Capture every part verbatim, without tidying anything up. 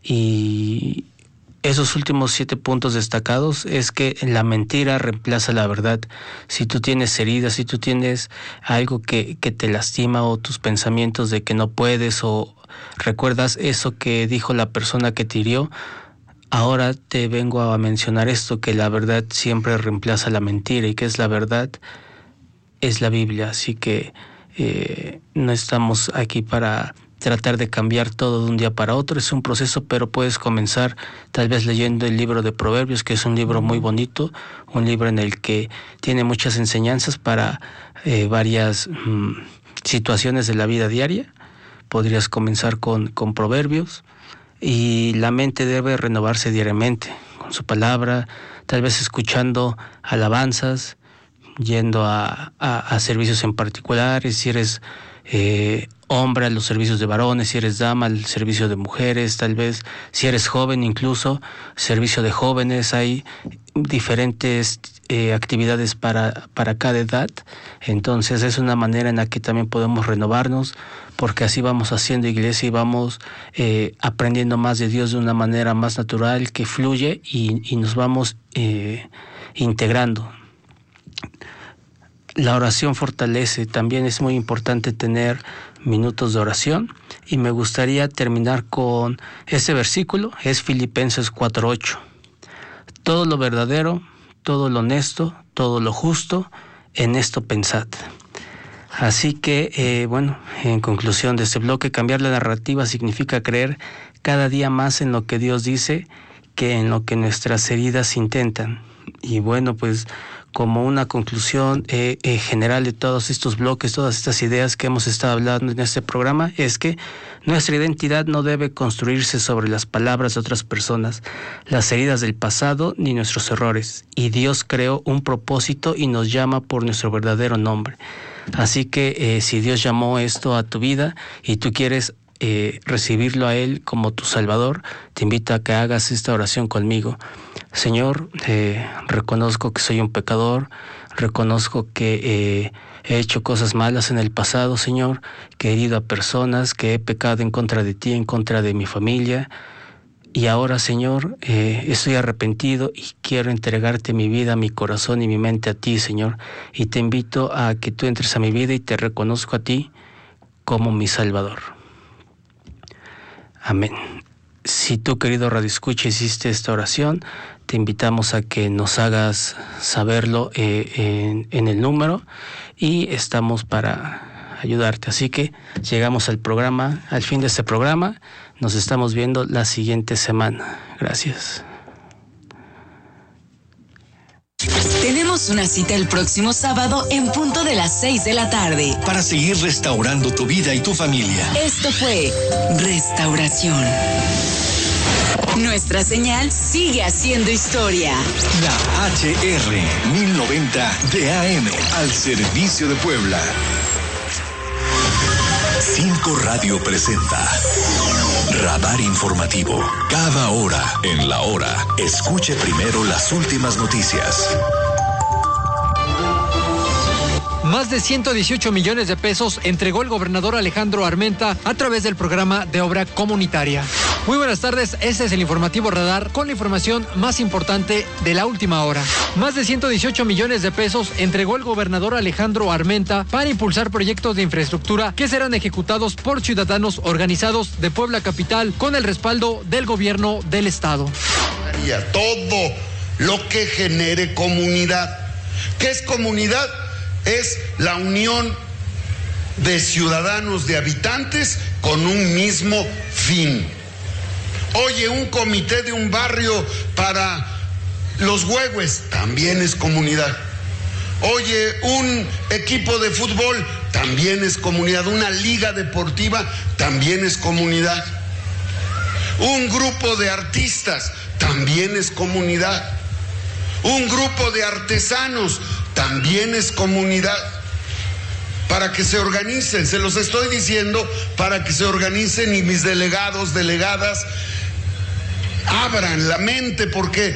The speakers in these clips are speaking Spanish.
y esos últimos siete puntos destacados es que la mentira reemplaza la verdad. Si tú tienes heridas, si tú tienes algo que, que te lastima, o tus pensamientos de que no puedes, o recuerdas eso que dijo la persona que te hirió, ahora te vengo a mencionar esto, que la verdad siempre reemplaza la mentira, y que es la verdad, es la Biblia. Así que eh, no estamos aquí para tratar de cambiar todo de un día para otro, es un proceso, pero puedes comenzar tal vez leyendo el libro de Proverbios, que es un libro muy bonito, un libro en el que tiene muchas enseñanzas para eh, varias mmm, situaciones de la vida diaria. Podrías comenzar con, con Proverbios, y la mente debe renovarse diariamente con su palabra, tal vez escuchando alabanzas, yendo a, a, a servicios en particulares, si eres eh, hombre a los servicios de varones, si eres dama al servicio de mujeres, tal vez si eres joven incluso servicio de jóvenes. Hay diferentes eh, actividades para, para cada edad, entonces es una manera en la que también podemos renovarnos, porque así vamos haciendo iglesia y vamos eh, aprendiendo más de Dios de una manera más natural, que fluye, y, y nos vamos eh, integrando. La oración fortalece, también es muy importante tener minutos de oración, y me gustaría terminar con ese versículo, es Filipenses cuatro ocho. Todo lo verdadero, todo lo honesto, todo lo justo, en esto pensad. Así que, eh, bueno, en conclusión de este bloque, cambiar la narrativa significa creer cada día más en lo que Dios dice que en lo que nuestras heridas intentan. Y bueno, pues como una conclusión eh, eh, general de todos estos bloques, todas estas ideas que hemos estado hablando en este programa, es que nuestra identidad no debe construirse sobre las palabras de otras personas, las heridas del pasado, ni nuestros errores. Y Dios creó un propósito y nos llama por nuestro verdadero nombre. Así que eh, si Dios llamó esto a tu vida y tú quieres eh, recibirlo a Él como tu Salvador, te invito a que hagas esta oración conmigo. Señor, eh, reconozco que soy un pecador, reconozco que eh, he hecho cosas malas en el pasado, Señor, que he herido a personas, que he pecado en contra de ti, en contra de mi familia. Y ahora, Señor, eh, estoy arrepentido y quiero entregarte mi vida, mi corazón y mi mente a ti, Señor. Y te invito a que tú entres a mi vida y te reconozco a ti como mi Salvador. Amén. Si tú, querido radioescucha, hiciste esta oración, te invitamos a que nos hagas saberlo eh, en, en el número, y estamos para ayudarte. Así que llegamos al programa, al fin de este programa. Nos estamos viendo la siguiente semana. Gracias. Tenemos una cita el próximo sábado en punto de las seis de la tarde. Para seguir restaurando tu vida y tu familia. Esto fue Restauración. Nuestra señal sigue haciendo historia. La H R mil noventa de A M al servicio de Puebla. Cinco Radio presenta Radar Informativo. Cada hora en la hora, escuche primero las últimas noticias. Más de ciento dieciocho millones de pesos entregó el gobernador Alejandro Armenta a través del programa de obra comunitaria. Muy buenas tardes, este es el informativo Radar con la información más importante de la última hora. Más de ciento dieciocho millones de pesos entregó el gobernador Alejandro Armenta para impulsar proyectos de infraestructura que serán ejecutados por ciudadanos organizados de Puebla Capital con el respaldo del gobierno del estado. Todo lo que genere comunidad. ¿Qué es comunidad? Es la unión de ciudadanos, de habitantes con un mismo fin. Oye, un comité de un barrio para los huehues, también es comunidad. Oye, un equipo de fútbol, también es comunidad. Una liga deportiva, también es comunidad. Un grupo de artistas, también es comunidad. Un grupo de artesanos, también es comunidad. Para que se organicen, se los estoy diciendo, para que se organicen, y mis delegados, delegadas, abran la mente, porque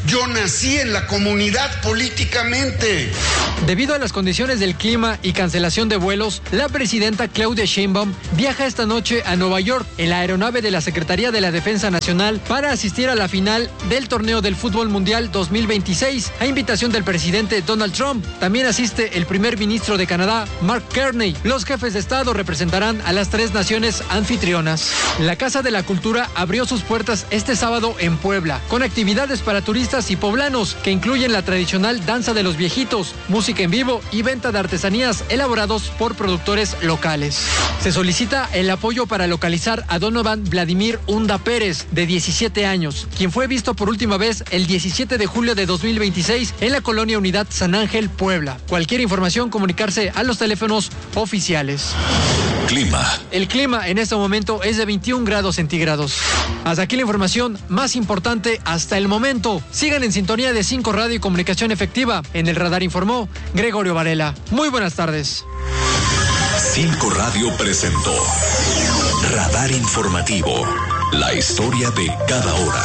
Yo nací en la comunidad políticamente. Debido a las condiciones del clima y cancelación de vuelos, la presidenta Claudia Sheinbaum viaja esta noche a Nueva York en la aeronave de la Secretaría de la Defensa Nacional para asistir a la final del torneo del Fútbol Mundial dos mil veintiséis a invitación del presidente Donald Trump. También asiste el primer ministro de Canadá, Mark Carney. Los jefes de Estado representarán a las tres naciones anfitrionas. La Casa de la Cultura abrió sus puertas este sábado en Puebla, con actividades para turistas y poblanos que incluyen la tradicional danza de los viejitos, música en vivo y venta de artesanías elaborados por productores locales. Se solicita el apoyo para localizar a Donovan Vladimir Unda Pérez, de diecisiete años, quien fue visto por última vez el diecisiete de julio de dos mil veintiséis en la colonia Unidad San Ángel, Puebla. Cualquier información, comunicarse a los teléfonos oficiales. Clima. El clima en este momento es de veintiún grados centígrados. Hasta aquí la información más importante hasta el momento. Sigan en sintonía de cinco Radio y Comunicación Efectiva. En el radar informó Gregorio Varela. Muy buenas tardes. cinco Radio presentó Radar Informativo. La historia de cada hora.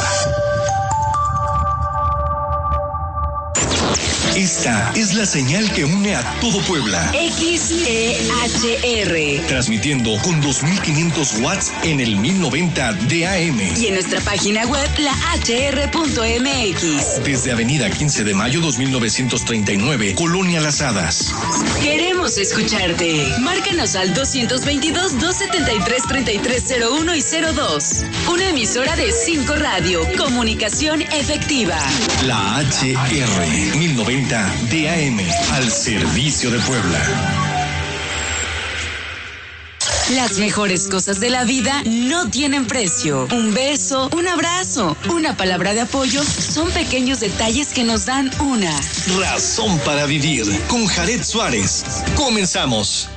Esta es la señal que une a todo Puebla. X E H R. Transmitiendo con dos mil quinientos watts en el mil noventa de A M. Y en nuestra página web, la H R punto M X. Desde Avenida quince de mayo dos mil novecientos treinta y nueve, Colonia Las Hadas. Queremos escucharte. Márcanos al dos veintidós, dos setenta y tres, treinta y tres cero uno y cero dos. Una emisora de cinco Radio. Comunicación efectiva. La H R mil noventa de A M, al servicio de Puebla. Las mejores cosas de la vida no tienen precio. Un beso, un abrazo, una palabra de apoyo son pequeños detalles que nos dan una razón para vivir. Con Jared Suárez. Comenzamos.